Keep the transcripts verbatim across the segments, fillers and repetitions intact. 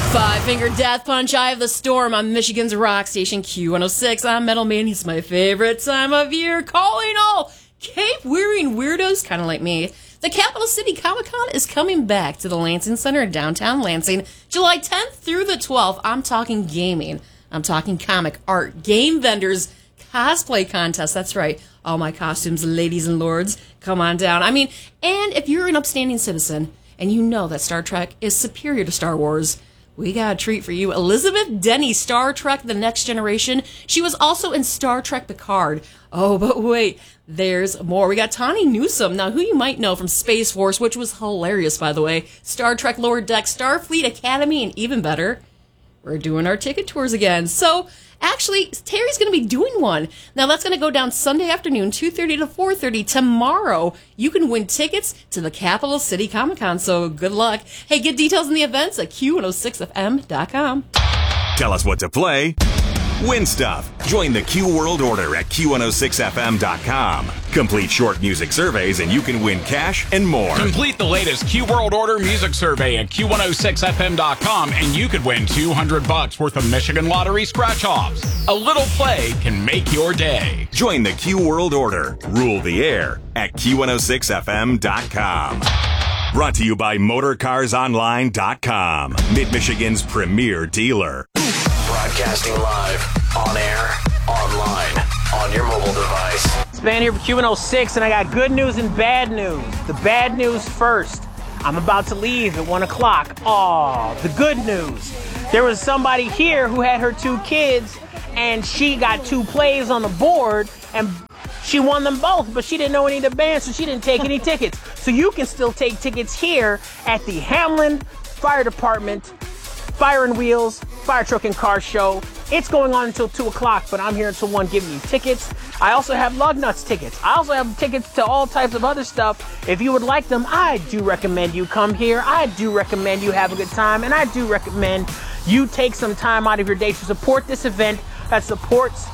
Five Finger Death Punch, Eye of the Storm on Michigan's rock station Q one oh six. I'm Metal Man. It's my favorite time of year. Calling all cape-wearing weirdos, kind of like me. The Capital City Comic-Con is coming back to the Lansing Center in downtown Lansing, July tenth through the twelfth. I'm talking gaming. I'm talking comic art, game vendors, cosplay contests. That's right. All my costumes, ladies and lords. Come on down. I mean, and if you're an upstanding citizen and you know that Star Trek is superior to Star Wars, we got a treat for you. Elizabeth Denny, Star Trek The Next Generation. She was also in Star Trek Picard. Oh, but wait, there's more. We got Tawny Newsome, now who you might know from Space Force, which was hilarious, by the way. Star Trek Lower Deck, Starfleet Academy, and even better, we're doing our ticket tours again. So, actually, Terry's going to be doing one. Now, that's going to go down Sunday afternoon, two thirty to four thirty. Tomorrow, you can win tickets to the Capital City Comic-Con, so good luck. Hey, get details on the events at Q one oh six F M dot com. Tell us what to play. Win stuff. Join the Q World Order at Q one oh six F M dot com. Complete short music surveys and you can win cash and more. Complete the latest Q World Order music survey at Q one oh six F M dot com and you could win two hundred bucks worth of Michigan Lottery scratch-offs. A little play can make your day. Join the Q World Order. Rule the air at Q one oh six F M dot com. Brought to you by Motor Cars Online dot com, Mid-Michigan's premier dealer. Broadcasting live, on air, online, on your mobile device. It's Van here for Q one oh six, and I got good news and bad news. The bad news first. I'm about to leave at one o'clock. Aw, the good news. There was somebody here who had her two kids, and she got two plays on the board, and she won them both, but she didn't know any of the bands, so she didn't take any tickets. So you can still take tickets here at the Hamlin Fire Department Fire and Wheels Fire Truck and Car Show. It's going on until two o'clock, but I'm here until one giving you tickets. I also have Lug Nuts tickets. I also have tickets to all types of other stuff. If you would like them, I do recommend you come here. I do recommend you have a good time, and I do recommend you take some time out of your day to support this event that supports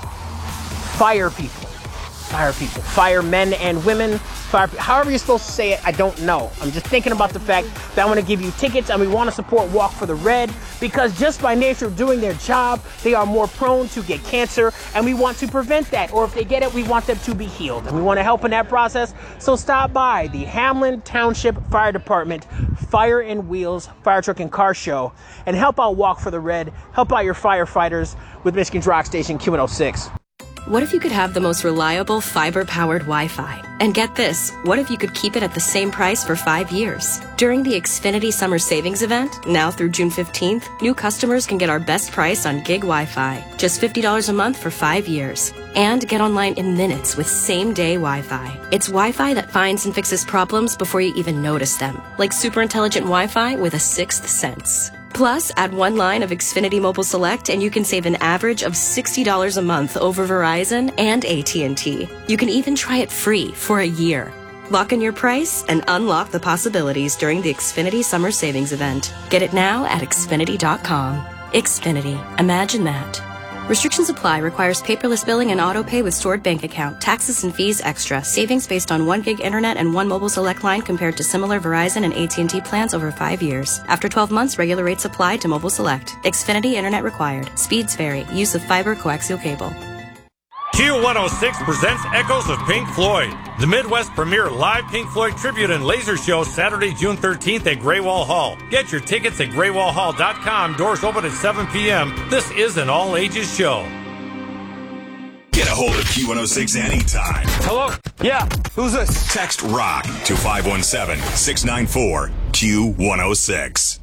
fire people. Fire people. Firemen and women. Fire, however you're supposed to say it, I don't know. I'm just thinking about the fact that I want to give you tickets and we want to support Walk for the Red because just by nature of doing their job, they are more prone to get cancer and we want to prevent that. Or if they get it, we want them to be healed and we want to help in that process. So stop by the Hamlin Township Fire Department Fire and Wheels Fire Truck and Car Show and help out Walk for the Red. Help out your firefighters with Michigan's Rock Station Q one oh six. What if you could have the most reliable fiber-powered Wi-Fi? And get this, what if you could keep it at the same price for five years? During the Xfinity Summer Savings Event, now through June fifteenth, new customers can get our best price on gig Wi-Fi, just fifty dollars a month for five years. And get online in minutes with same-day Wi-Fi. It's Wi-Fi that finds and fixes problems before you even notice them, like super intelligent Wi-Fi with a sixth sense. Plus, add one line of Xfinity Mobile Select and you can save an average of sixty dollars a month over Verizon and A T and T. You can even try it free for a year. Lock in your price and unlock the possibilities during the Xfinity Summer Savings Event. Get it now at Xfinity dot com. Xfinity. Imagine that. Restrictions apply. Requires paperless billing and auto pay with stored bank account. Taxes and fees extra. Savings based on one gig internet and one mobile select line compared to similar Verizon and A T and T plans over five years. After twelve months, regular rates apply to mobile select. Xfinity internet required. Speeds vary. Use of fiber coaxial cable. Q one oh six presents Echoes of Pink Floyd, the Midwest premier live Pink Floyd tribute and laser show Saturday, June thirteenth at Graywall Hall. Get your tickets at graywall hall dot com. Doors open at seven p.m. This is an all-ages show. Get a hold of Q one oh six anytime. Hello? Yeah, who's this? Text ROCK to five one seven, six nine four, Q one oh six.